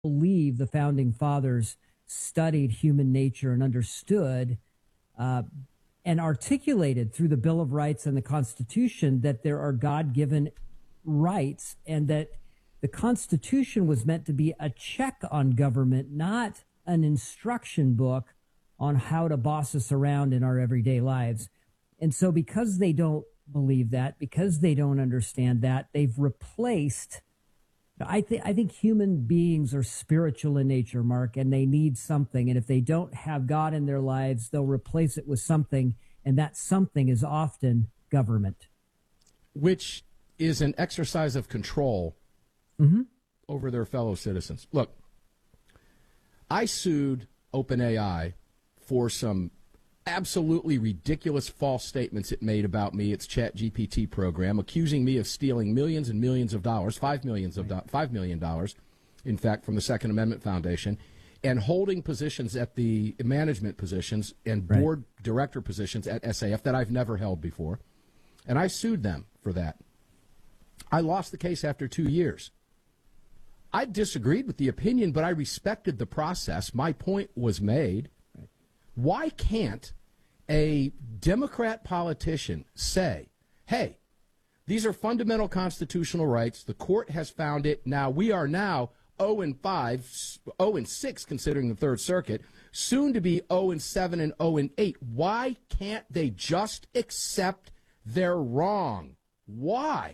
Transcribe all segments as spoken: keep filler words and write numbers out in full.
believe the founding fathers studied human nature and understood uh, and articulated through the Bill of Rights and the Constitution that there are God-given rights, and that the Constitution was meant to be a check on government, not an instruction book on how to boss us around in our everyday lives. And so because they don't believe that, because they don't understand that, they've replaced I think I think human beings are spiritual in nature, Mark, and they need something. And if they don't have God in their lives, they'll replace it with something, and that something is often government, which is an exercise of control mm-hmm. over their fellow citizens. Look, I sued OpenAI for some absolutely ridiculous false statements it made about me, its Chat G P T program, accusing me of stealing millions and millions of dollars, five millions of do- five million dollars, in fact, from the Second Amendment Foundation, and holding positions at the management positions and board right. director positions at S A F that I've never held before, and I sued them for that. I lost the case after two years. I disagreed with the opinion, but I respected the process. My point was made. Why can't a Democrat politician say, hey, these are fundamental constitutional rights. The court has found it. Now we are now oh and five, oh and six, considering the Third Circuit, soon to be oh and seven and oh and eight. Why can't they just accept they're wrong? Why?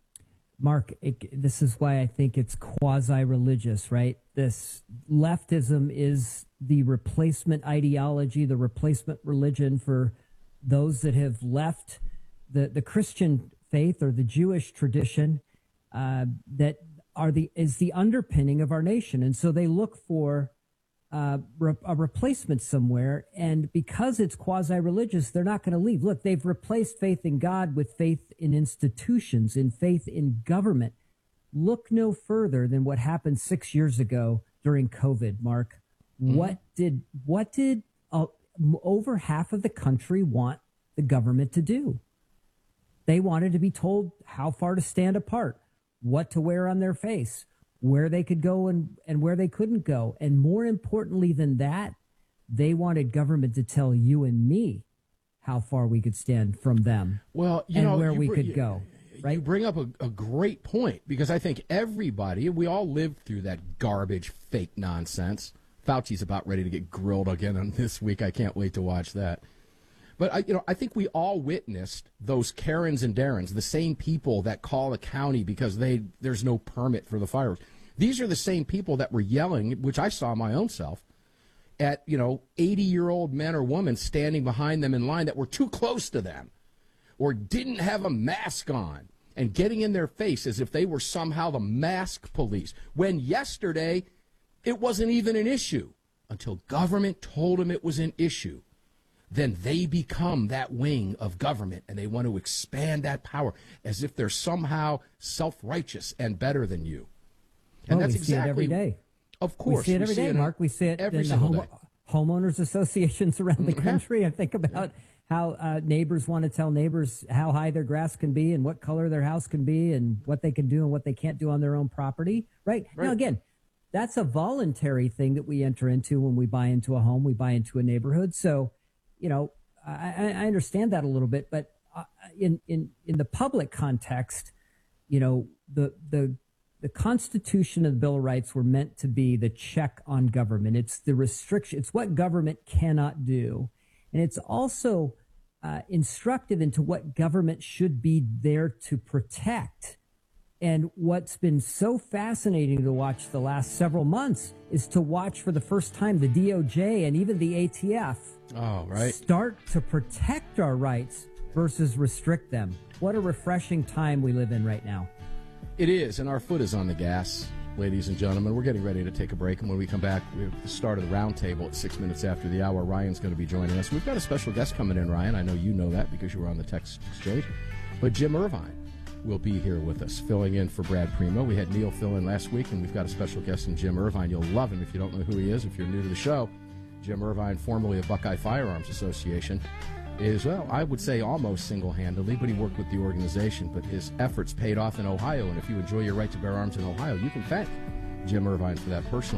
Mark, it, this is why I think it's quasi-religious, right? This leftism is the replacement ideology, the replacement religion for those that have left the, the Christian faith or the Jewish tradition uh, that are the is the underpinning of our nation. And so they look for uh, re- a replacement somewhere. And because it's quasi-religious, they're not going to leave. Look, they've replaced faith in God with faith in institutions, in faith in government. Look no further than what happened six years ago during COVID, Mark. Mm-hmm. What did what did uh, over half of the country want the government to do? They wanted to be told how far to stand apart, what to wear on their face, where they could go and, and where they couldn't go. And more importantly than that, they wanted government to tell you and me how far we could stand from them well, you and know, where you we br- could you, go. Right? You bring up a, a great point, because I think everybody, we all lived through that garbage, fake nonsense. Fauci's about ready to get grilled again on this week. I can't wait to watch that. But I, you know, I think we all witnessed those Karens and Darrens, the same people that call the county because they there's no permit for the fireworks. These are the same people that were yelling, which I saw my own self, at, you know, eighty-year-old men or women standing behind them in line that were too close to them or didn't have a mask on and getting in their face as if they were somehow the mask police, when yesterday it wasn't even an issue until government told them it was an issue. Then they become that wing of government, and they want to expand that power as if they're somehow self-righteous and better than you. And oh, that's we exactly, see it every day. Of course. We see it every see day, it Mark. We see it every in the single home, day. homeowners associations around the country. I think about how uh, neighbors want to tell neighbors how high their grass can be and what color their house can be and what they can do and what they can't do on their own property. Right? right. Now, again, that's a voluntary thing that we enter into when we buy into a home, we buy into a neighborhood. So, you know, I, I understand that a little bit, but uh, in, in, in the public context, you know, the, the, the Constitution and the Bill of Rights were meant to be the check on government. It's the restriction. It's what government cannot do. And it's also uh, instructive into what government should be there to protect. And what's been so fascinating to watch the last several months is to watch for the first time the D O J and even the A T F oh, right. start to protect our rights versus restrict them. What a refreshing time we live in right now. It is, and our foot is on the gas, ladies and gentlemen. We're getting ready to take a break, and when we come back, we have the start of the roundtable at six minutes after the hour. Ryan's going to be joining us. We've got a special guest coming in, Ryan. I know you know that because you were on the text exchange. But Jim Irvine will be here with us, filling in for Brad Primo. We had Neil fill in last week, and we've got a special guest in Jim Irvine. You'll love him if you don't know who he is. If you're new to the show, Jim Irvine, formerly of Buckeye Firearms Association, is, well, I would say almost single-handedly, but he worked with the organization. But his efforts paid off in Ohio, and if you enjoy your right to bear arms in Ohio, you can thank Jim Irvine for that personally.